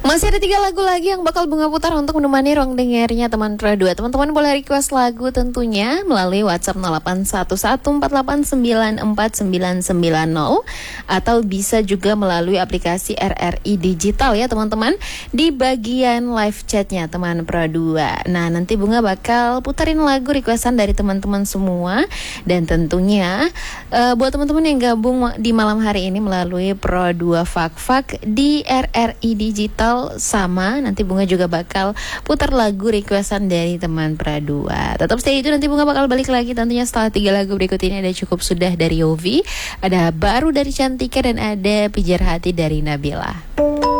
Masih ada 3 lagu lagi yang bakal Bunga putar untuk menemani ruang dengernya teman Pro 2. Teman-teman boleh request lagu tentunya melalui WhatsApp 0811484990 atau bisa juga melalui aplikasi RRI Digital ya teman-teman, di bagian live chatnya teman Pro 2. Nah, nanti Bunga bakal putarin lagu requestan dari teman-teman semua. Dan tentunya buat teman-teman yang gabung di malam hari ini melalui Pro 2 Fak di RRI Digital, sama nanti Bunga juga bakal putar lagu requestan dari teman Pro 2. Tetap stay itu, nanti Bunga bakal balik lagi tentunya setelah 3 lagu berikut ini. Ada Cukup Sudah dari Yovi, ada Baru dari Cantika, dan ada Pijar Hati dari Nabila.